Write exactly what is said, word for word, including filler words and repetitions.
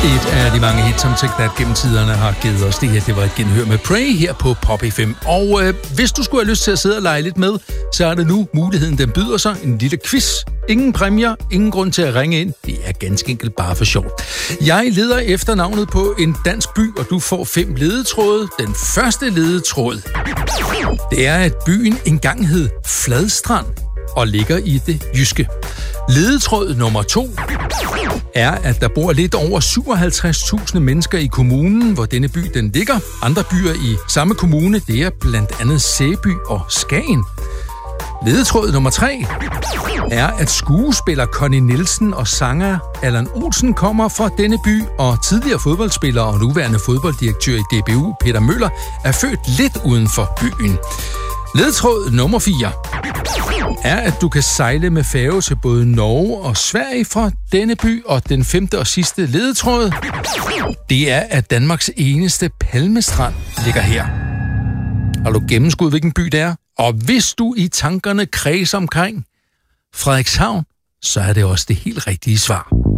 Et af de mange hits, som Take That gennem tiderne har givet os. Det her, det var et genhør med Pray her på Pop F M. Og øh, hvis du skulle have lyst til at sidde og lege lidt med, så er det nu muligheden, den byder sig. En lille quiz. Ingen præmier, ingen grund til at ringe ind. Det er ganske enkelt bare for sjovt. Jeg leder efter navnet på en dansk by, og du får fem ledetråde. Den første ledetråd, det er, at byen engang hed Fladstrand og ligger i det jyske. Ledetråd nummer to er, at der bor lidt over syvoghalvtreds tusind mennesker i kommunen, hvor denne by den ligger. Andre byer i samme kommune, det er blandt andet Sæby og Skagen. Ledetråd nummer tre er, at skuespiller Connie Nielsen og sanger Allan Olsen kommer fra denne by, og tidligere fodboldspiller og nuværende fodbolddirektør i D B U, Peter Møller, er født lidt uden for byen. Ledetråd nummer fire er, at du kan sejle med færge til både Norge og Sverige fra denne by, og den femte og sidste ledetråd, det er, at Danmarks eneste palmestrand ligger her. Har du gennemskudt, hvilken by det er? Og hvis du i tankerne kredser omkring Frederikshavn, så er det også det helt rigtige svar.